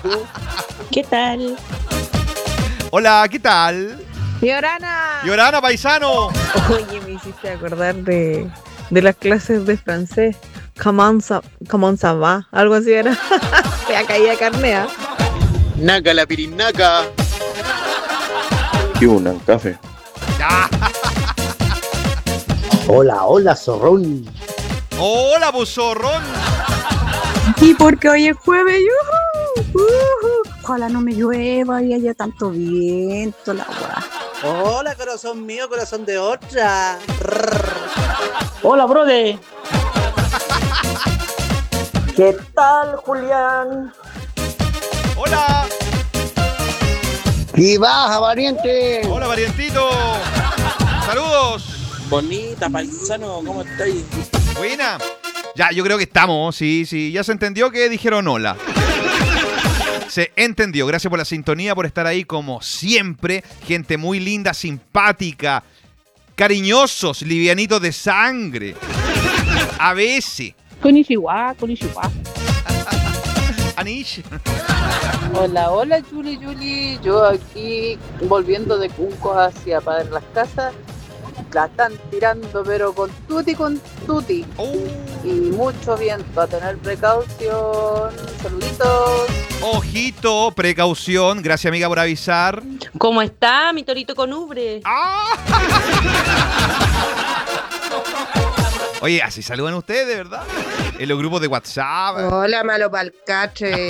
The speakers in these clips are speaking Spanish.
tú? ¿Qué tal? Hola, ¿qué tal? Yorana. Yorana, paisano. Oye, me hiciste acordar de las clases de francés. Comment ça va? Algo así era. Fea caída carnea. Naca la pirinaca. ¿Qué un café? Ya. Hola, zorrón. Hola, buzorrón. Y porque hoy es jueves, ojalá no me llueva y haya tanto viento, la weá. Hola, corazón mío, corazón de otra. Hola, brother. ¿Qué tal, Julián? Hola. ¡Y baja, variante! Hola, variantito. Saludos. Bonita, paisano, ¿cómo estáis? Buena. Ya, yo creo que estamos, sí. Ya se entendió que dijeron hola. Se entendió. Gracias por la sintonía, por estar ahí como siempre. Gente muy linda, simpática, cariñosos, livianitos de sangre. A veces. Konnichiwa. Anish. Hola, Juli. Yo aquí volviendo de Cunco hacia Padre Las Casas. La están tirando, pero con tutti. Y mucho viento, a tener precaución. Saluditos. Ojito, precaución. Gracias, amiga, por avisar. ¿Cómo está mi torito con ubre? ¡Ah! Oye, así saludan ustedes, de verdad. En los grupos de WhatsApp. Hola, malo palcache.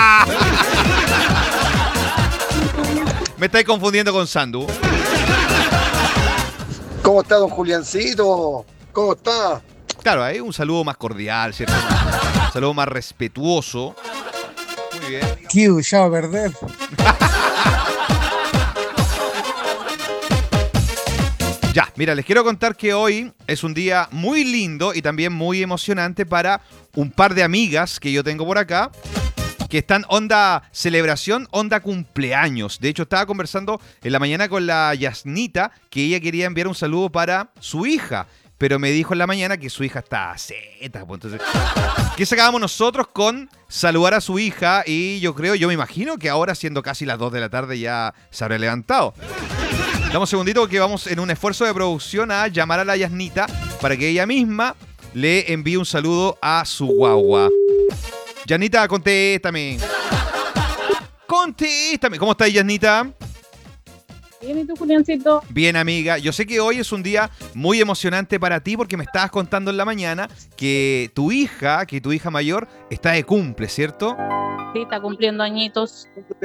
Me estáis confundiendo con Sandu. ¿Cómo está, don Juliancito? ¿Cómo está? Claro, hay un saludo más cordial, ¿cierto? Un saludo más respetuoso. Muy bien. Q, ya va a perder. Ya, mira, les quiero contar que hoy es un día muy lindo y también muy emocionante para un par de amigas que yo tengo por acá, que están onda celebración, onda cumpleaños. De hecho, estaba conversando en la mañana con la Yasnita que ella quería enviar un saludo para su hija, pero me dijo en la mañana que su hija está zeta. Pues entonces, ¿qué sacábamos nosotros con saludar a su hija? Y yo me imagino que ahora, siendo casi las 2 de la tarde, ya se habrá levantado. Dame un segundito que vamos en un esfuerzo de producción a llamar a la Yasnita para que ella misma le envíe un saludo a su guagua. Yasnita, contéstame. ¿Cómo estás, Yasnita? Bien, ¿y tú, Juliancito? Bien, amiga. Yo sé que hoy es un día muy emocionante para ti porque me estabas contando en la mañana que tu hija mayor está de cumple, ¿cierto? Sí, está cumpliendo añitos.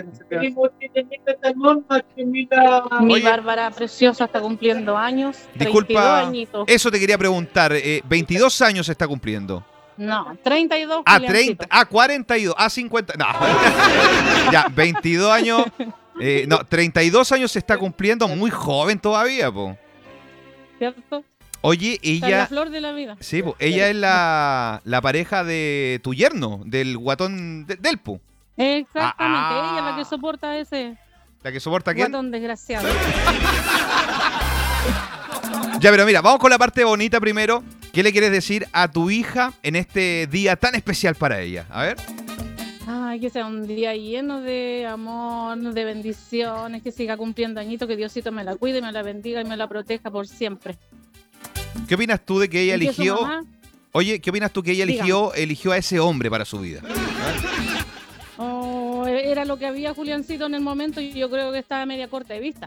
Oye. Mi Bárbara preciosa está cumpliendo años. 32 Disculpa, añitos. eso te quería preguntar. 22 años está cumpliendo. No, 32. A Juliancito. 30, a 42, a 50. No. Ya, 22 años. 32 años se está cumpliendo, muy joven todavía, po. ¿Cierto? Oye, Está en ella. la flor de la vida. Sí, po, ella es la pareja de tu yerno, del guatón del po. Exactamente, ella es la que soporta ese La que soporta a quién. guatón desgraciado. Ya, pero mira, vamos con la parte bonita primero. ¿Qué le quieres decir a tu hija en este día tan especial para ella? A ver. Ay, que sea un día lleno de amor, de bendiciones, que siga cumpliendo añitos, que Diosito me la cuide, me la bendiga y me la proteja por siempre. ¿Qué opinas tú de que ella ¿Y que su eligió? mamá? Oye, ¿qué opinas tú que ella eligió a ese hombre para su vida? Oh, era lo que había, Juliancito, en el momento y yo creo que estaba media corta de vista.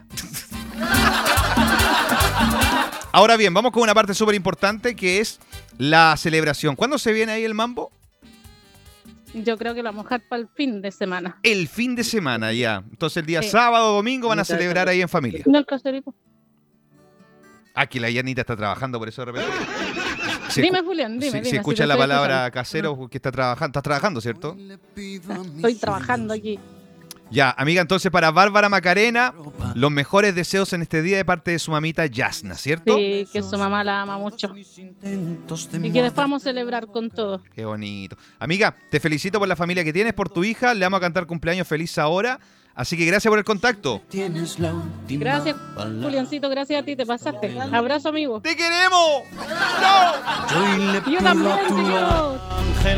Ahora bien, vamos con una parte súper importante que es la celebración. ¿Cuándo se viene ahí el mambo? Yo creo que la mujer para el fin de semana. El fin de semana ya. Entonces el día Sí. sábado o domingo van a celebrar ahí en familia. No el caserito. Aquí la Yanita está trabajando, por eso de repente. Dime, Julián, dime. Si escucha la palabra casero, que está trabajando. Estás trabajando, ¿cierto? Estoy trabajando aquí. Ya, amiga, entonces para Bárbara Macarena, los mejores deseos en este día de parte de su mamita Yasna, ¿cierto? Sí, que su mamá la ama mucho. Y que después vamos a celebrar con todo. Qué bonito. Amiga, te felicito por la familia que tienes, por tu hija. Le vamos a cantar cumpleaños feliz ahora. Así que gracias por el contacto. Gracias, Juliancito, gracias a ti, te pasaste. Abrazo, amigo. ¡Te queremos! ¡No! Yo también te quiero.